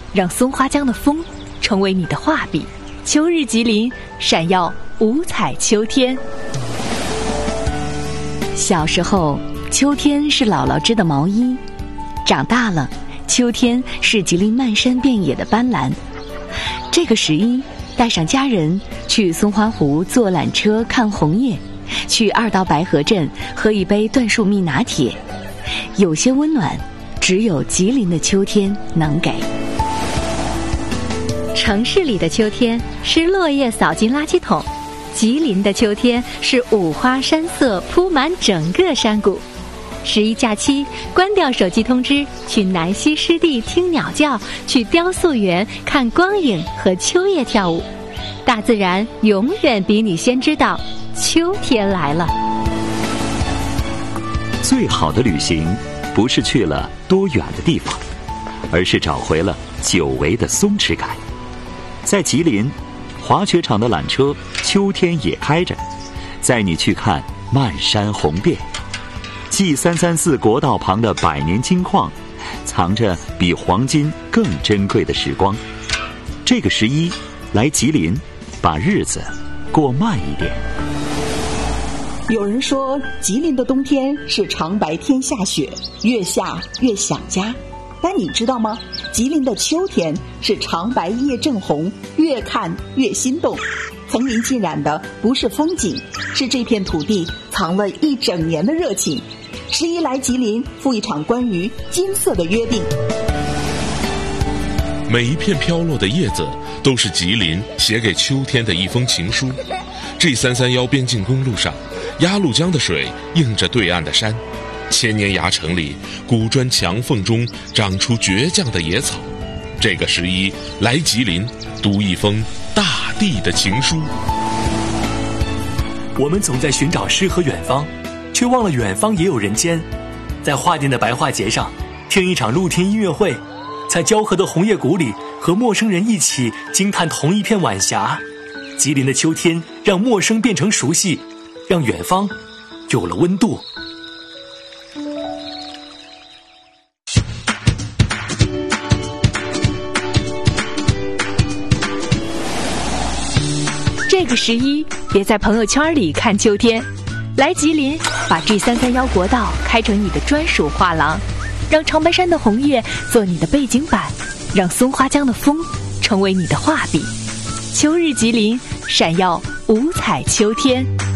让松花江的风成为你的画笔。秋日吉林，闪耀五彩秋天。小时候，秋天是姥姥织的毛衣；长大了，秋天是吉林漫山遍野的斑斓。这个11，带上家人去松花湖坐缆车看红叶，去二道白河镇喝一杯椴树蜜拿铁。有些温暖，只有吉林的秋天能给。 城市里的秋天是落叶扫进垃圾桶，吉林的秋天是五花山色铺满整个山谷。11假期，关掉手机通知，去南溪湿地听鸟叫，去雕塑园看光影和秋叶跳舞。大自然永远比你先知道秋天来了。 最好的旅行不是去了多远的地方，而是找回了久违的松弛感。在吉林，滑雪场的缆车秋天也开着，载你去看漫山红遍。G334国道旁的百年金矿，藏着比黄金更珍贵的时光。这个11，来吉林，把日子过慢一点。 有人说，吉林的冬天是长白天下雪，越下越想家。但你知道吗？吉林的秋天是长白夜正红，越看越心动。层林尽染的不是风景，是这片土地藏了一整年的热情。11来吉林，赴一场关于金色的约定。 每一片飘落的叶子，都是吉林写给秋天的一封情书。G331边境公路上，鸭绿江的水映着对岸的山，千年崖城里，古砖墙缝中长出倔强的野草。这个11，来吉林，读一封大地的情书。 我们总在寻找诗和远方，却忘了远方也有人间。在画店的白桦节上，听一场露天音乐会，在交河的红叶谷里，和陌生人一起惊叹同一片晚霞。吉林的秋天，让陌生变成熟悉，让远方有了温度。 这个11，别在朋友圈里看秋天。来吉林，把G331国道开成你的专属画廊，让长白山的红叶做你的背景板，让松花江的风成为你的画笔。秋日吉林，闪耀五彩秋天。